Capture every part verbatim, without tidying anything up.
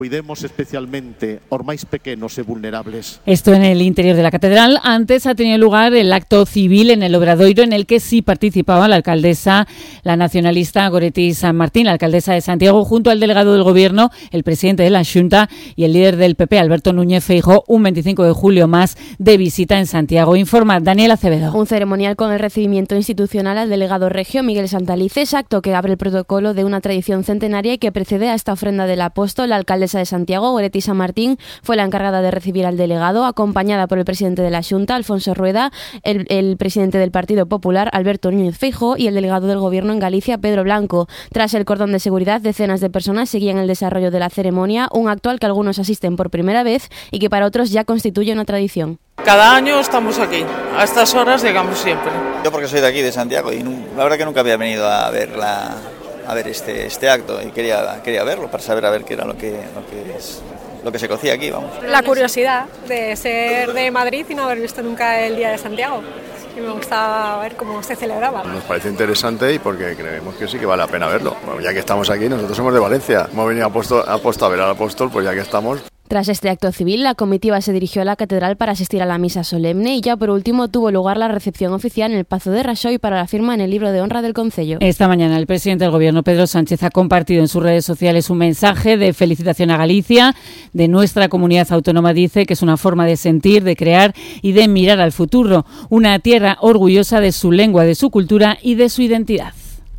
Cuidemos especialmente os máis pequenos e vulnerables. Esto en el interior de la catedral. Antes ha tenido lugar el acto civil en el Obradoiro, en el que sí participaba la alcaldesa, la nacionalista Goretti San Martín, la alcaldesa de Santiago, junto al delegado del Gobierno, el presidente de la Xunta y el líder del P P, Alberto Núñez Feijóo, un veinticinco de julio más de visita en Santiago. Informa Daniel Acevedo. Un ceremonial con el recibimiento institucional al delegado regio Miguel Santalices, acto que abre el protocolo de una tradición centenaria y que precede a esta ofrenda del apóstol. La alcaldesa de Santiago, Goretti San Martín, fue la encargada de recibir al delegado, acompañada por el presidente de la Xunta, Alfonso Rueda, el, el presidente del Partido Popular, Alberto Núñez Feijóo, y el delegado del Gobierno en Galicia, Pedro Blanco. Tras el cordón de seguridad, decenas de personas seguían el desarrollo de la ceremonia, un acto al que algunos asisten por primera vez y que para otros ya constituye una tradición. Cada año estamos aquí, a estas horas llegamos siempre. Yo porque soy de aquí, de Santiago, y no, la verdad que nunca había venido a ver la... a ver este este acto y quería quería verlo para saber a ver qué era lo que lo que es lo que se cocía aquí, vamos. La curiosidad de ser de Madrid y no haber visto nunca el Día de Santiago. Y me gustaba ver cómo se celebraba. Nos parece interesante y porque creemos que sí que vale la pena verlo. Bueno, ya que estamos aquí, nosotros somos de Valencia, hemos venido a Apóstol, a Apóstol a ver al apóstol, pues ya que estamos. Tras este acto civil, la comitiva se dirigió a la catedral para asistir a la misa solemne y ya por último tuvo lugar la recepción oficial en el Pazo de Raxoi para la firma en el libro de honra del concello. Esta mañana el presidente del Gobierno, Pedro Sánchez, ha compartido en sus redes sociales un mensaje de felicitación a Galicia, de nuestra comunidad autónoma. Dice que es una forma de sentir, de crear y de mirar al futuro, una tierra orgullosa de su lengua, de su cultura y de su identidad.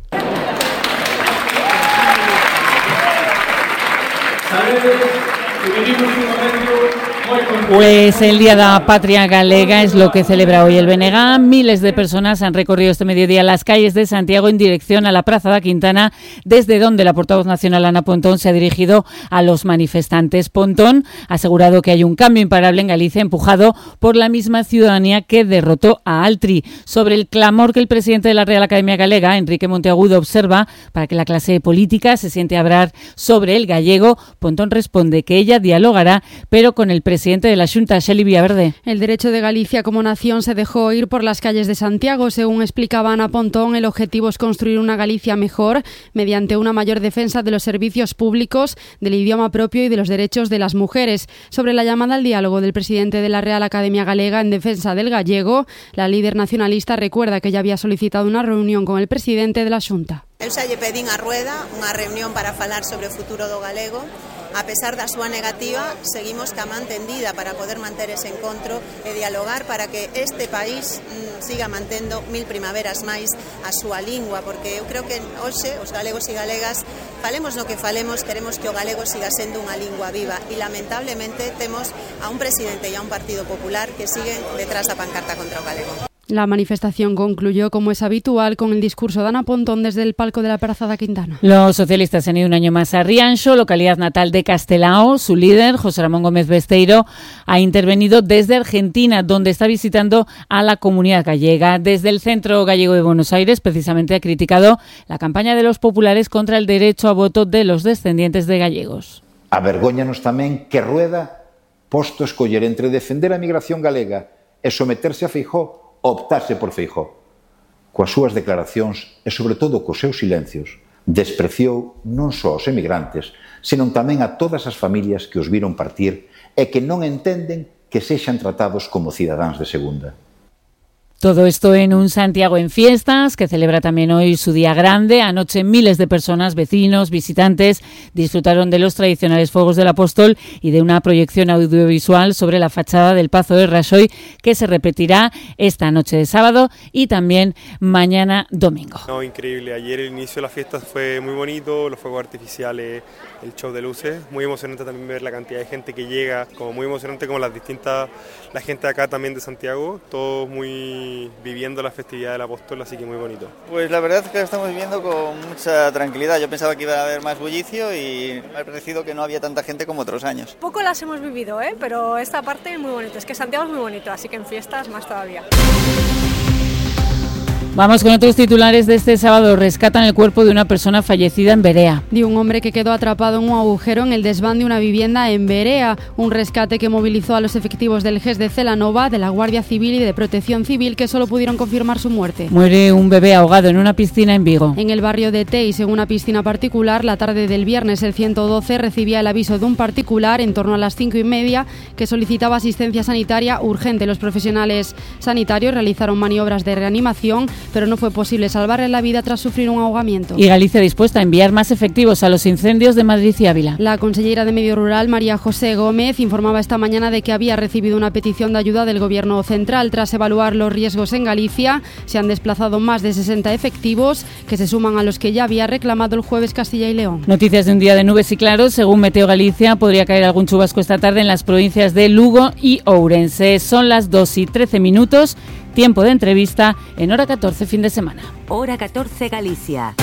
Pues el Día de la Patria Galega es lo que celebra hoy el B N G. Miles de personas han recorrido este mediodía las calles de Santiago en dirección a la Praza da Quintana, desde donde la portavoz nacional Ana Pontón se ha dirigido a los manifestantes. Pontón ha asegurado que hay un cambio imparable en Galicia, empujado por la misma ciudadanía que derrotó a Altri. Sobre el clamor que el presidente de la Real Academia Galega, Enrique Monteagudo, observa para que la clase política se siente a hablar sobre el gallego, Pontón responde que ella dialogará, pero con el presidente de la Xunta, Xeli Villaverde. El derecho de Galicia como nación se dejó oír por las calles de Santiago. Según explicaba Ana Pontón, el objetivo es construir una Galicia mejor mediante una mayor defensa de los servicios públicos, del idioma propio y de los derechos de las mujeres. Sobre la llamada al diálogo del presidente de la Real Academia Galega en defensa del gallego, la líder nacionalista recuerda que ya había solicitado una reunión con el presidente de la Xunta. Eu xa lle pedín a Rueda unha reunión para falar sobre o futuro do galego. A pesar da súa negativa, seguimos ca man tendida para poder manter ese encontro e dialogar para que este país mm, siga mantendo mil primaveras máis a súa lingua, porque eu creo que hoxe os galegos e galegas, falemos no que falemos, queremos que o galego siga sendo unha lingua viva e lamentablemente temos a un presidente e a un Partido Popular que siguen detrás da pancarta contra o galego. La manifestación concluyó, como es habitual, con el discurso de Ana Pontón desde el palco de la Praza da Quintana. Los socialistas han ido un año más a Rianxo, localidad natal de Castelao. Su líder, José Ramón Gómez Besteiro, ha intervenido desde Argentina, donde está visitando a la comunidad gallega. Desde el Centro Gallego de Buenos Aires, precisamente, ha criticado la campaña de los populares contra el derecho a voto de los descendientes de gallegos. Avergóñanos tamén que Rueda, posto a escoller entre defender a migración galega e someterse a Feijóo, optase por Feijóo. Coas súas declaracións e, sobre todo, cos seus silencios, despreciou non só aos emigrantes, senón tamén a todas as familias que os viron partir e que non entenden que sexan tratados como cidadáns de segunda. Todo esto en un Santiago en fiestas, que celebra también hoy su día grande. Anoche miles de personas, vecinos, visitantes, disfrutaron de los tradicionales fuegos del Apóstol y de una proyección audiovisual sobre la fachada del Pazo de Raxoi, que se repetirá esta noche de sábado y también mañana domingo. No, increíble. Ayer el inicio de las fiestas fue muy bonito, los fuegos artificiales, el show de luces. Muy emocionante también ver la cantidad de gente que llega, como muy emocionante como las distintas, la gente acá también de Santiago, todos muy viviendo la festividad del Apóstol, así que muy bonito. Pues la verdad es que lo estamos viviendo con mucha tranquilidad. Yo pensaba que iba a haber más bullicio y me ha parecido que no había tanta gente como otros años. Poco las hemos vivido, ¿eh? Pero esta parte es muy bonita. Es que Santiago es muy bonito, así que en fiestas más todavía. Vamos con otros titulares de este sábado. Rescatan el cuerpo de una persona fallecida en Berea. De un hombre que quedó atrapado en un agujero en el desván de una vivienda en Berea. Un rescate que movilizó a los efectivos del G E S de Celanova, de la Guardia Civil y de Protección Civil, que solo pudieron confirmar su muerte. Muere un bebé ahogado en una piscina en Vigo. En el barrio de Teis, en una piscina particular, la tarde del viernes el ciento doce recibía el aviso de un particular en torno a las cinco y media que solicitaba asistencia sanitaria urgente. Los profesionales sanitarios realizaron maniobras de reanimación, pero no fue posible salvarle la vida tras sufrir un ahogamiento. Y Galicia dispuesta a enviar más efectivos a los incendios de Madrid y Ávila. La consellera de Medio Rural, María José Gómez, informaba esta mañana de que había recibido una petición de ayuda del Gobierno central. Tras evaluar los riesgos en Galicia, se han desplazado más de sesenta efectivos, que se suman a los que ya había reclamado el jueves Castilla y León. Noticias de un día de nubes y claros. Según Meteo Galicia, podría caer algún chubasco esta tarde en las provincias de Lugo y Ourense. Son las dos y trece minutos. Tiempo de entrevista en Hora catorce, fin de semana. Hora catorce Galicia.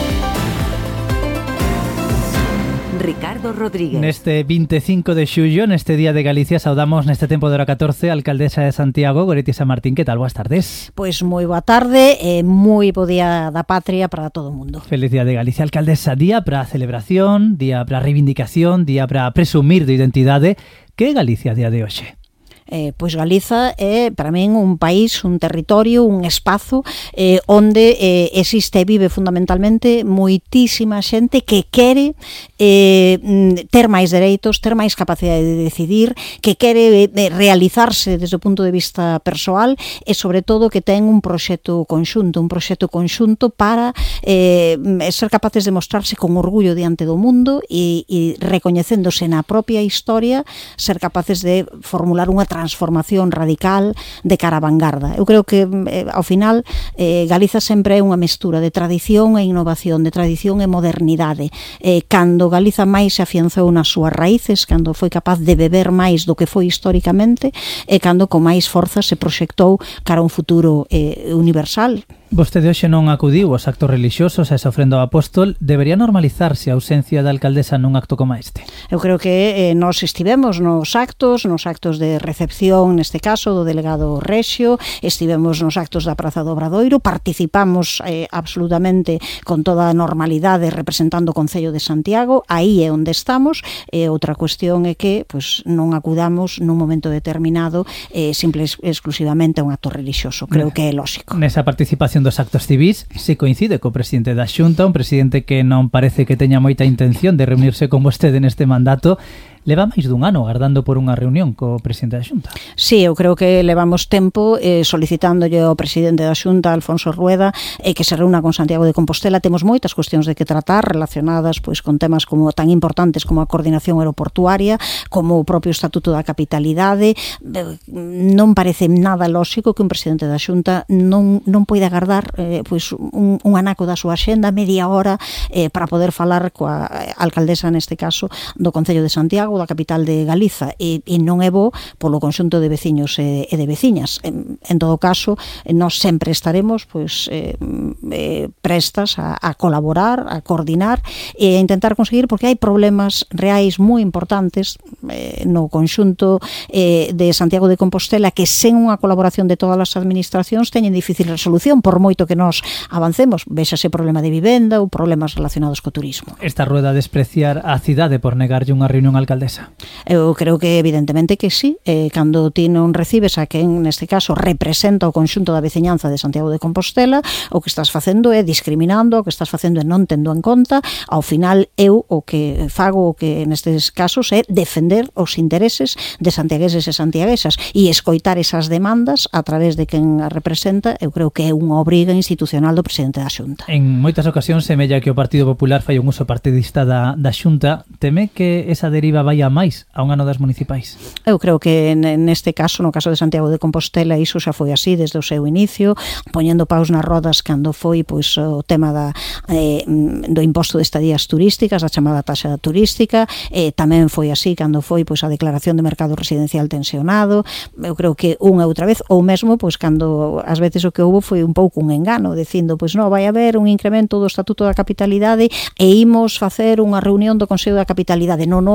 Ricardo Rodríguez. Neste veinticinco de xullo, neste día de Galicia, saudamos neste tempo de Hora catorce a alcaldesa de Santiago, Goretti San Martín. Que tal? Boas tardes. Pois moi boa tarde e moi bo día da patria para todo o mundo. Feliz día de Galicia, alcaldesa. Día para a celebración, día para a reivindicación, día para presumir de identidade. Que é Galicia a día de hoxe? Eh, pois Galiza é para min un país, un territorio, un espazo eh, onde eh, existe e vive fundamentalmente moitísima xente que quere eh, ter máis dereitos, ter máis capacidade de decidir, que quere eh, realizarse desde o punto de vista persoal e sobre todo que ten un proxecto conxunto, un proxecto conxunto para eh, ser capaces de mostrarse con orgullo diante do mundo e, e recoñecéndose na propia historia, ser capaces de formular unha transformación radical de cara a vanguarda. Eu creo que eh, ao final eh, Galiza sempre é unha mestura de tradición e innovación, de tradición e modernidade. Eh, cando Galiza máis se afianzou nas súas raíces, cando foi capaz de beber máis do que foi históricamente e cando con máis forza se proxectou cara a un futuro eh, universal. Vostede hoxe non acudiu aos actos relixiosos a esa ofrenda ao apóstol. Debería normalizarse a ausencia da alcaldesa nun acto como este? Eu creo que eh, nós estivemos nos actos, nos actos de recepción, neste caso, do delegado Rexio, estivemos nos actos da Praza do Obradoiro, participamos eh, absolutamente con toda a normalidade representando o Concello de Santiago, aí é onde estamos. E outra cuestión é que pues, non acudamos nun momento determinado eh, simple e exclusivamente a un acto relixioso. Creo que é lógico. Nesa participación dos actos civis, se coincide co presidente da Xunta, un presidente que non parece que teña moita intención de reunirse con vostede neste mandato. Leva máis dun ano agardando por unha reunión co presidente da Xunta. Sí, eu creo que levamos tempo eh, solicitándolle ao presidente da Xunta, Alfonso Rueda, eh, que se reúna con Santiago de Compostela. Temos moitas cuestións de que tratar relacionadas pois con temas como tan importantes como a coordinación aeroportuaria, como o propio Estatuto da Capitalidade. Non parece nada lóxico que un presidente da Xunta non, non poida agardar eh, pois un, un anaco da súa axenda, media hora, eh, para poder falar coa alcaldesa, neste caso, do Concello de Santiago, da capital de Galiza, e, e non é bo polo conxunto de veciños e, e de veciñas. En, en todo caso, nós sempre estaremos pois, eh, eh, prestas a, a colaborar, a coordinar e a intentar conseguir, porque hai problemas reais moi importantes eh, no conxunto eh, de Santiago de Compostela que sen unha colaboración de todas as administracións teñen difícil resolución, por moito que nós avancemos. Véxase problema de vivenda ou problemas relacionados co turismo. Esta rueda a despreciar a cidade por negarlle unha reunión alcaldesa. Eu creo que evidentemente que sí, eh, cando ti non recibes a quen neste caso representa o conxunto da veciñanza de Santiago de Compostela, o que estás facendo é discriminando, o que estás facendo é non tendo en conta. Ao final eu o que fago, o que nestes casos é defender os intereses de santiagueses e santiaguesas e escoitar esas demandas a través de quen a representa. Eu creo que é unha obriga institucional do presidente da Xunta. En moitas ocasións semella que o Partido Popular fai un uso partidista da, da Xunta. Teme que esa deriva vai a máis a un ano das municipais? Eu creo que neste caso, no caso de Santiago de Compostela, iso xa foi así desde o seu inicio, poñendo paus nas rodas cando foi pois o tema da, eh, do imposto de estadías turísticas, a chamada taxa turística, eh, tamén foi así cando foi pois a declaración de mercado residencial tensionado. Eu creo que unha e outra vez, ou mesmo pois cando ás veces o que houve foi un pouco un engano, dicindo pois non, vai haber un incremento do Estatuto da Capitalidade e imos facer unha reunión do Consello da Capitalidade. Non houbo,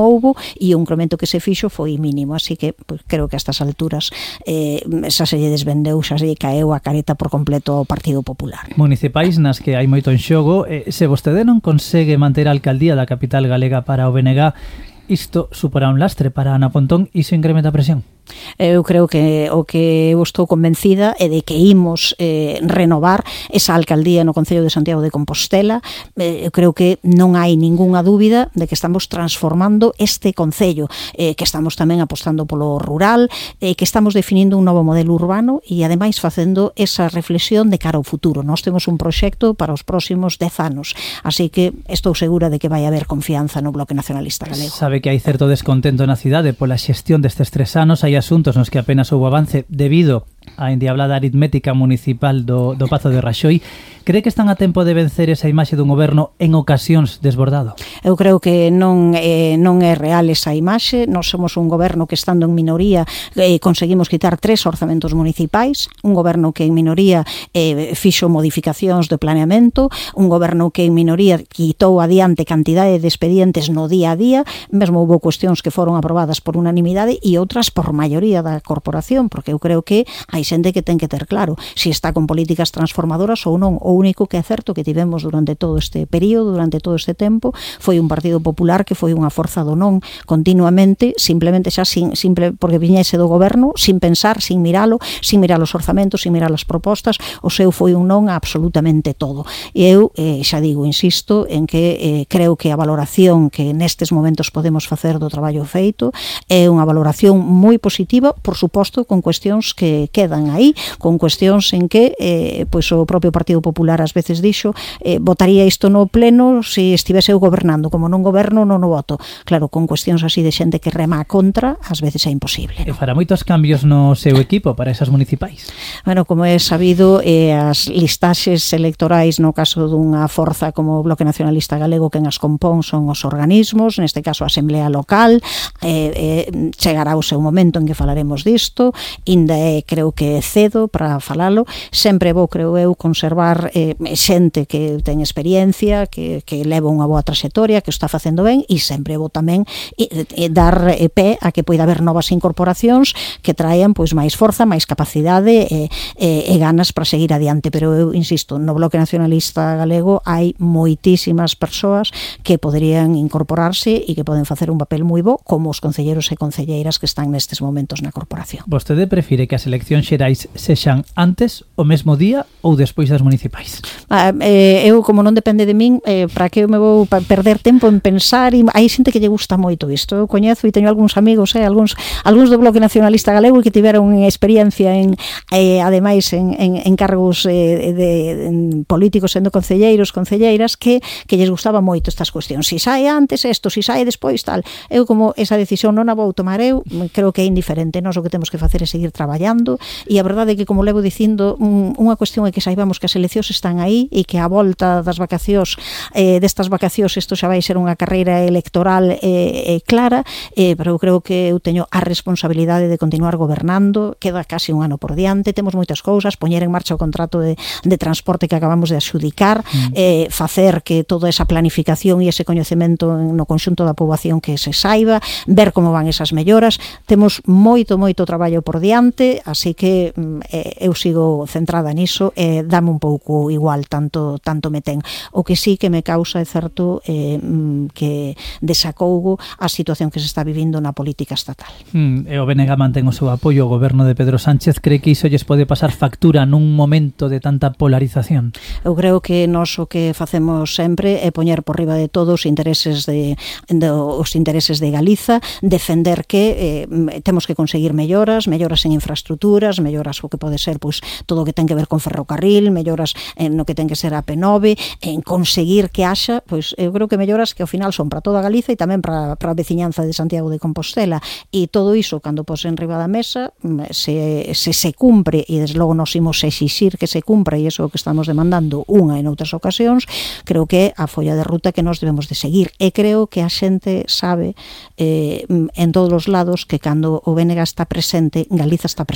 e o incremento que se fixo foi mínimo, así que pues, creo que a estas alturas eh, xa se lle desvendeu, xa se lle caeu a careta por completo ao Partido Popular. Municipais nas que hai moito en xogo, eh, se vostede non consegue manter a alcaldía da capital galega para o B N G, isto suporá un lastre para Ana Pontón e iso incrementa a presión? Eu creo que o que eu estou convencida é de que imos eh, renovar esa alcaldía no Concello de Santiago de Compostela. Eh, eu creo que non hai ningunha dúbida de que estamos transformando este concello, eh, que estamos tamén apostando polo rural, eh, que estamos definindo un novo modelo urbano e ademais facendo esa reflexión de cara ao futuro. Nós temos un proxecto para os próximos dez anos, así que estou segura de que vai haber confianza no Bloque Nacionalista Galego. Sabe que hai certo descontento na cidade pola xestión destes tres anos, hai asuntos nos que apenas houve avance debido a endiablada aritmética municipal do, do Pazo de Raxoi. Cree que están a tempo de vencer esa imaxe dun goberno en ocasións desbordado? Eu creo que non, eh, non é real esa imaxe. Nós somos un goberno que, estando en minoría, eh, conseguimos quitar tres orzamentos municipais, un goberno que en minoría eh, fixo modificacións de planeamento, un goberno que en minoría quitou adiante cantidade de expedientes no día a día, mesmo houve cuestións que foron aprobadas por unanimidade e outras por maioría da corporación, porque eu creo que hai xente que ten que ter claro se está con políticas transformadoras ou non. O único que é certo que tivemos durante todo este período, durante todo este tempo, foi un Partido Popular que foi unha forza do non continuamente, simplemente xa sin, simple porque viñese do goberno, sin pensar, sin miralo, sin mirar os orzamentos, sin mirar as propostas, o seu foi un non a absolutamente todo. E eu eh, xa digo, insisto, en que eh, creo que a valoración que nestes momentos podemos facer do traballo feito é unha valoración moi positiva, por suposto, con cuestións que quedan aí, con cuestións en que eh, pois o propio Partido Popular ás veces dixo eh, votaría isto no pleno se estivese eu gobernando, como non goberno non o voto. Claro, con cuestións así de xente que rema a contra, ás veces é imposible. E fará moitos cambios no seu equipo para esas municipais? Bueno, como é sabido, eh, as listaxes electorais no caso dunha forza como o Bloque Nacionalista Galego que en as compón son os organismos, neste caso a Asamblea Local, eh, eh, chegará o seu momento en que falaremos disto, inda é, creo que é cedo para falalo, sempre vou, creo eu, conservar eh, xente que ten experiencia, que, que leva unha boa traxectoria, que o está facendo ben, e sempre vou tamén e, e dar e, pé a que poida haber novas incorporacións que traen pois máis forza, máis capacidade e, e, e ganas para seguir adiante, pero eu insisto, no Bloque Nacionalista Galego hai moitísimas persoas que poderían incorporarse e que poden facer un papel moi bo, como os concelleiros e concelleiras que están nestes momentos na corporación. Vostede prefire que as eleccións xerais sexan antes, o mesmo día ou despois das municipais? Ah, eh, eu, como non depende de min, eh, para que eu me vou perder tempo en pensar, e hai xente que lle gusta moito isto. Eu coñezo e teño algúns amigos, eh, algúns, algúns do Bloque Nacionalista Galego que tiveron experiencia en, eh, ademais en, en, en cargos eh, de, en políticos sendo concelleiros, concelleiras, que, que lles gustaba moito estas cuestións. Si sae antes isto, si sae despois tal. Eu, como esa decisión non a vou tomar eu, creo que é indiferente. Nós o que temos que facer é seguir traballando, e a verdade é que, como levo dicindo, unha cuestión é que saibamos que as eleccións están aí e que a volta das vacacións, eh, destas vacacións, isto xa vai ser unha carreira electoral eh, eh, clara, eh, pero eu creo que eu teño a responsabilidade de continuar gobernando, queda casi un ano por diante, temos moitas cousas, poñer en marcha o contrato de, de transporte que acabamos de adxudicar, mm. eh, facer que toda esa planificación e ese coñecemento no conxunto da poboación que se saiba, ver como van esas melloras, temos moito, moito traballo por diante, así que eh, eu sigo centrada niso, e eh, dame un pouco igual, tanto tanto me ten. O que sí que me causa é certo eh, que desacougo a situación que se está vivindo na política estatal. Mm, e o B N G mantén o seu apoio ao goberno de Pedro Sánchez. Cree que iso lles pode pasar factura nun momento de tanta polarización? Eu creo que nós o que facemos sempre é poñer por riba de todos os intereses de, de os intereses de Galiza, defender que eh, temos que conseguir melloras, melloras en infraestructuras, melloras o que pode ser pois todo o que ten que ver con ferrocarril, melloras en no que ten que ser a P nove, en conseguir que haxa, pois eu creo que melloras que ao final son para toda Galiza e tamén para, para a veciñanza de Santiago de Compostela, e todo iso cando pose en riba da mesa se, se se cumpre, e desde logo nos imos exixir que se cumpra, e iso é o que estamos demandando unha e noutras ocasións, creo que é a folla de ruta que nos debemos de seguir, e creo que a xente sabe eh, en todos os lados que cando o B N G está presente, Galiza está presente.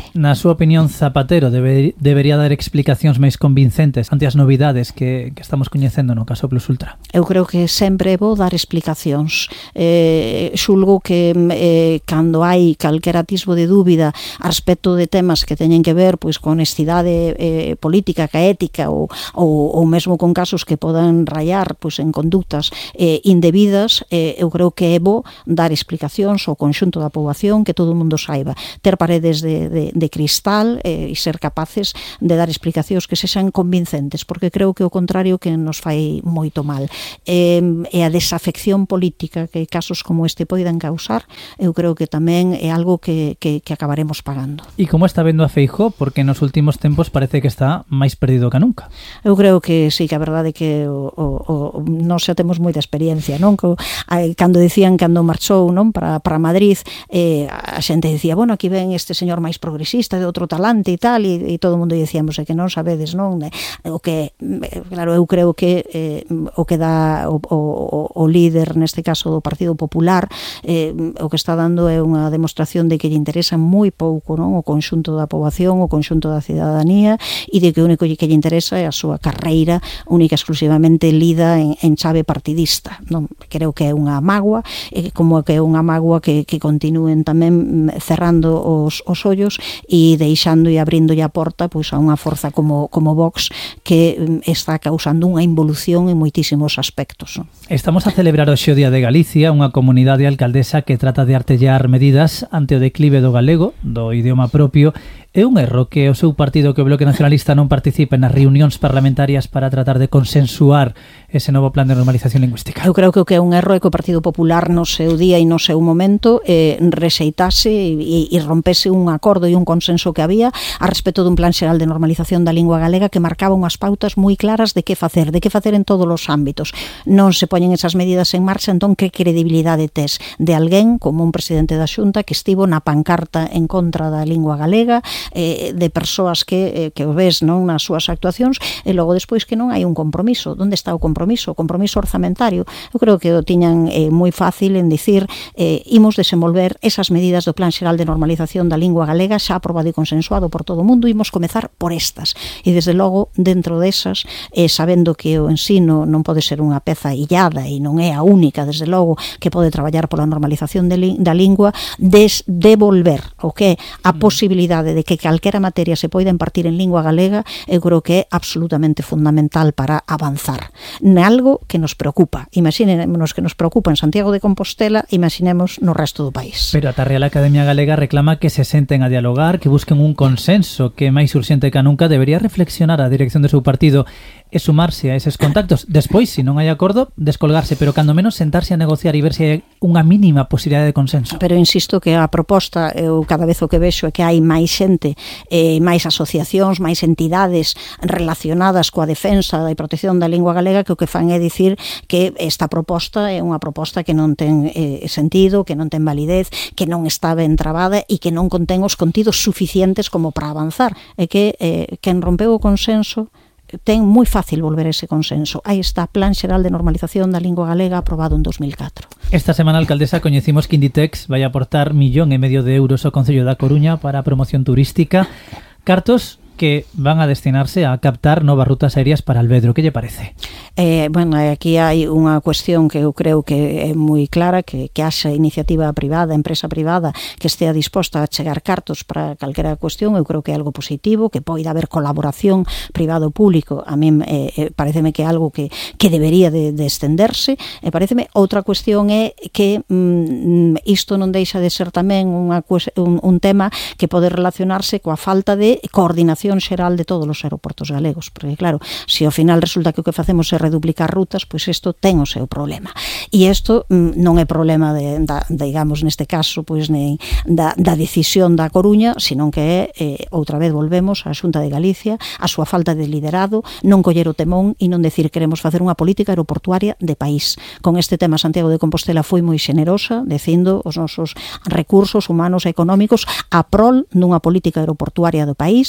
Na súa opinión, Zapatero debe, debería dar explicacións máis convincentes ante as novidades que, que estamos coñecendo no caso Plus Ultra? Eu creo que sempre é bo dar explicacións. Eh, xulgo que eh, cando hai calquera atisbo de dúbida a respecto de temas que teñen que ver pois con honestidade eh, política, ca ética ou, ou, ou mesmo con casos que podan rayar pois en conductas eh, indebidas, eh, eu creo que é bo dar explicacións ao conxunto da poboación, que todo o mundo saiba, ter paredes de, de, de cristal eh, e ser capaces de dar explicacións que sexan convincentes, porque creo que o contrario que nos fai moito mal. Eh, e a desafección política que casos como este poidan causar, eu creo que tamén é algo que, que, que acabaremos pagando. E como está vendo a Feijóo? Porque nos últimos tempos parece que está máis perdido que nunca. Eu creo que sí, que a verdade é que o, o, o, non xa temos moita experiencia, non? Que, cando dicían, cando marchou, non, para, para Madrid, eh, a xente dicía, bueno, aquí ven este señor máis progresista, de outro talante e tal, e, e todo o mundo dicíamos, é que non sabedes, non? O que, claro, eu creo que eh, o que dá o, o, o líder, neste caso do Partido Popular, eh, o que está dando é unha demostración de que lle interesa moi pouco, non, o conxunto da poboación, o conxunto da cidadanía, e de que o único que lle interesa é a súa carreira única exclusivamente lida en, en chave partidista, non? Creo que é unha mágoa, e como que é unha mágoa que, que continúen tamén cerrando os, os ollos e deixando e abrindo a porta pois a unha forza como, como Vox, que está causando unha involución en moitísimos aspectos, non? Estamos a celebrar hoxe o Día de Galicia, unha comunidade alcaldesa que trata de artellar medidas ante o declive do galego, do idioma propio. É un erro que o seu partido, que o Bloque Nacionalista, non participe nas reunións parlamentarias para tratar de consensuar ese novo plan de normalización lingüística? Eu creo que o que é un erro é que o Partido Popular no seu día e no seu momento eh, rexeitase e, e rompese un acordo e un consenso que había a respecto dun plan xeral de normalización da lingua galega que marcaba unhas pautas moi claras de que facer, de que facer en todos os ámbitos. Non se poñen esas medidas en marcha, entón que credibilidade tes de alguén como un presidente da Xunta que estivo na pancarta en contra da lingua galega, eh, de persoas que, eh, que o ves, non, nas súas actuacións, e logo despois que non hai un compromiso. Onde está o compromiso? O compromiso orzamentario. Eu creo que o tiñan eh, moi fácil en dicir eh, imos desenvolver esas medidas do Plan Xeral de Normalización da Lingua Galega xa aprobado e consensuado por todo o mundo, imos comezar por estas. E desde logo, dentro desas, eh, sabendo que o ensino non pode ser unha peza illada e non é a única, desde logo, que pode traballar pola normalización de li da lingua, des devolver o que é a posibilidade de que calquera materia se poida impartir en lingua galega, eu creo que é absolutamente fundamental para avanzar nalgo que nos preocupa. Imaxínenos que nos preocupa en Santiago de Compostela, imaginemos no resto do país. Pero a Real Academia Galega reclama que se senten a dialogar, que busquen un consenso, que máis urxente que nunca debería reflexionar a dirección do seu partido e sumarse a eses contactos. Despois, se non hai acordo, descolgarse, pero cando menos sentarse a negociar e ver se hai unha mínima posibilidade de consenso. Pero insisto que a proposta, eu cada vez o que vexo é que hai máis xente, eh, máis asociacións, máis entidades relacionadas coa defensa da protección da lingua galega, que o que fan é dicir que esta proposta é unha proposta que non ten eh, sentido, que non ten validez, que non está ben trabada e que non contén os contidos suficientes como para avanzar. É que eh, quen rompeu o consenso ten moi fácil volver a ese consenso. Aí está, Plan Xeral de Normalización da Lingua Galega aprobado en dos mil catro. Esta semana, alcaldesa, coñecimos que Inditex vai aportar millón e medio de euros ao Concello da Coruña para a promoción turística. Cartos que van a destinarse a captar novas rutas aéreas para Alvedro. Que lle parece? Eh, bueno, aquí hai unha cuestión que eu creo que é moi clara, que, que haxa iniciativa privada, empresa privada, que estea disposta a chegar cartos para calquera cuestión. Eu creo que é algo positivo, que poida haber colaboración privado-público. A mí eh, pareceme que é algo que, que debería de, de estenderse. E pareceme outra cuestión é que mm, isto non deixa de ser tamén unha, un, un tema que pode relacionarse coa falta de coordinación xeral de todos os aeroportos galegos, porque claro, se ao final resulta que o que facemos é reduplicar rutas, pois isto ten o seu problema. E isto mm, non é problema de, da, digamos, neste caso, pois nem da, da decisión da Coruña, senón que é, eh, outra vez volvemos á Xunta de Galicia, a súa falta de liderado, non coller o temón e non decir queremos facer unha política aeroportuaria de país. Con este tema, Santiago de Compostela foi moi xenerosa, dicindo os nosos recursos humanos e económicos a prol dunha política aeroportuaria do país que pode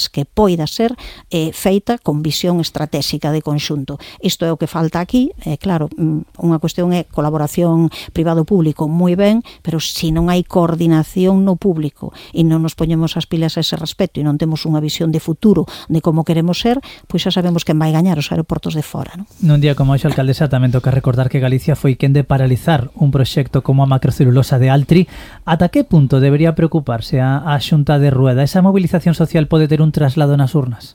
poida ser eh, feita con visión estratégica de conxunto. Isto é o que falta aquí, é eh, claro, unha cuestión é colaboración privado-público moi ben, pero se non hai coordinación no público e non nos poñemos as pilas a ese respecto e non temos unha visión de futuro de como queremos ser, pois xa sabemos quen vai gañar os aeroportos de fora, non? Nun día como hoxe, alcaldesa, tamén toca recordar que Galicia foi quen de paralizar un proxecto como a macrocelulosa de Altri. Ata que punto debería preocuparse a, a Xunta de Rueda? Esa movilización social pode ter un traslado nas urnas?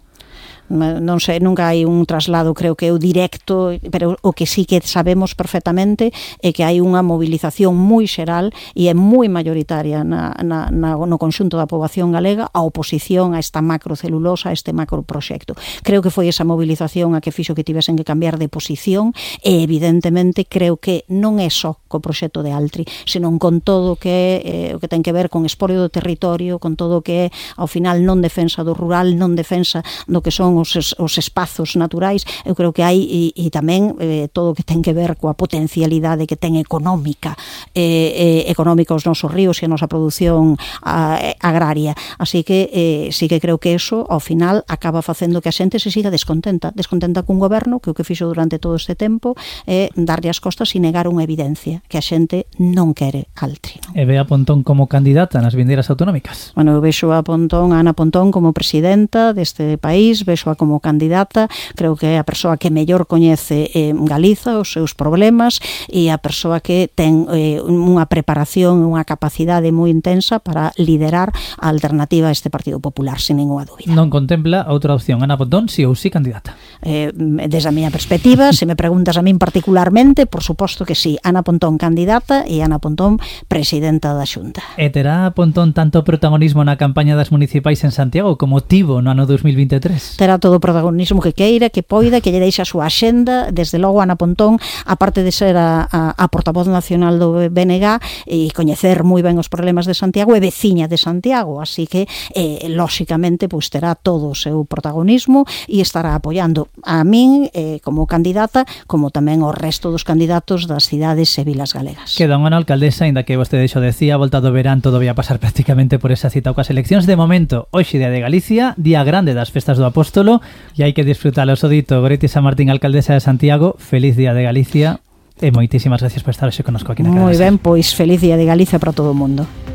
Non sei, nunca hai un traslado, creo que é o directo, pero o que sí que sabemos perfectamente é que hai unha movilización moi xeral e é moi mayoritaria na, na, na, no conxunto da poboación galega a oposición a esta macrocelulosa, a este macroproxecto. Creo que foi esa movilización a que fixo que tivesen que cambiar de posición e evidentemente creo que non é só co proxecto de Altri, senón con todo o que é, eh, o que ten que ver con expolio do territorio, con todo o que é ao final non defensa do rural, non defensa do que son Os, os espazos naturais. Eu creo que hai e, e tamén eh, todo o que ten que ver coa potencialidade que ten económica eh, eh, económica os nosos ríos e a nosa produción a, agraria. Así que eh, sí que creo que eso ao final acaba facendo que a xente se siga descontenta descontenta cun goberno que o que fixo durante todo este tempo é darlle as costas e negar unha evidencia que a xente non quere Altri, non? E ve a Pontón como candidata nas vindeiras autonómicas? Bueno, eu vexo a Pontón, a Ana Pontón como presidenta deste país, vexo como candidata, creo que é a persoa que mellor coñece eh, Galiza, os seus problemas e a persoa que ten eh, unha preparación, unha capacidade moi intensa para liderar a alternativa a este Partido Popular, sin ninguna dúbida. Non contempla outra opción, Ana Pontón, si ou si candidata? Eh, desde a miña perspectiva, se me preguntas a min particularmente, por suposto que sí, Ana Pontón candidata e Ana Pontón presidenta da Xunta. E terá Pontón tanto protagonismo na campaña das municipais en Santiago como tivo no ano dos mil veintitrés? Terá todo o protagonismo que queira, que poida, que lle deixe a súa axenda. Desde logo, Ana Pontón, aparte de ser a, a, a portavoz nacional do B N G e coñecer moi ben os problemas de Santiago, é veciña de Santiago, así que, eh, lóxicamente, pois terá todo o seu protagonismo e estará apoiando a min eh, como candidata, como tamén o resto dos candidatos das cidades e vilas galegas. Queda unha alcaldesa, ainda que vostede xo decía, volta do verán todo vai a pasar prácticamente por esa cita coas eleccións. De momento, hoxe día de Galicia, día grande das festas do Apóstolo, e hai que disfrutar o sodito. Goretti San Martín, alcaldesa de Santiago, feliz día de Galicia e moitísimas gracias por estar hoxe connosco aquí na Cadena. Moi ben, pois feliz día de Galicia para todo o mundo.